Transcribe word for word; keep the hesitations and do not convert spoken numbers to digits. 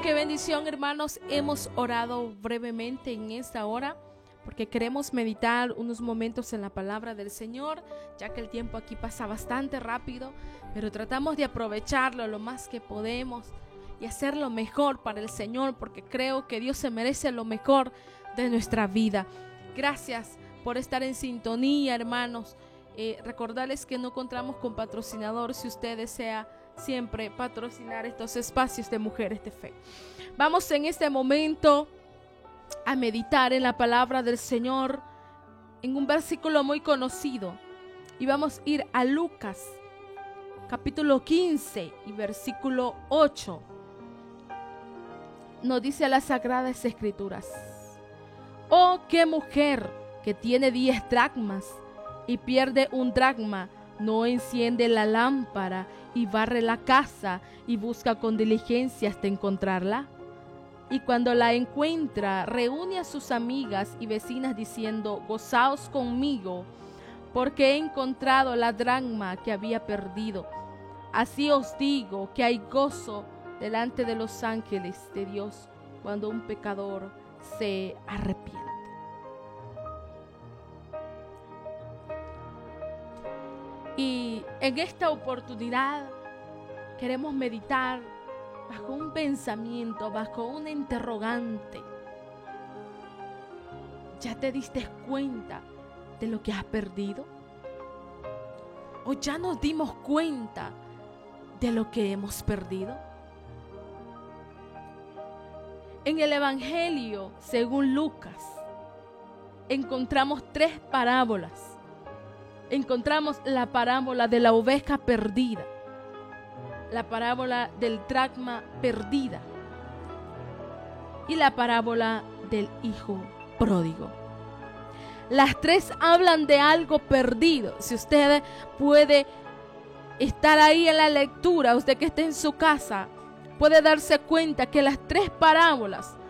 qué bendición, hermanos. Hemos orado brevemente en esta hora porque queremos meditar unos momentos en la palabra del Señor, ya que el tiempo aquí pasa bastante rápido, pero tratamos de aprovecharlo lo más que podemos y hacerlo mejor para el Señor, porque creo que Dios se merece lo mejor de nuestra vida. Gracias por estar en sintonía, hermanos. Eh, recordarles que no contamos con patrocinador. Si usted desea siempre patrocinar estos espacios de Mujeres de Fe, vamos en este momento a meditar en la palabra del Señor en un versículo muy conocido, y vamos a ir a Lucas capítulo quince y versículo ocho. Nos dice las Sagradas Escrituras: oh, qué mujer que tiene diez dracmas y pierde un dracma, no enciende la lámpara y barre la casa y busca con diligencia hasta encontrarla. Y cuando la encuentra, reúne a sus amigas y vecinas diciendo: gozaos conmigo, porque he encontrado la dracma que había perdido. Así os digo que hay gozo delante de los ángeles de Dios cuando un pecador se arrepiente. Y en esta oportunidad queremos meditar bajo un pensamiento, bajo una interrogante. ¿Ya te diste cuenta de lo que has perdido? ¿O ya nos dimos cuenta de lo que hemos perdido? En el Evangelio, según Lucas, encontramos tres parábolas. Encontramos la parábola de la oveja perdida, la parábola del dracma perdida y la parábola del hijo pródigo. Las tres hablan de algo perdido. Si usted puede estar ahí en la lectura, usted que esté en su casa, puede darse cuenta que las tres parábolas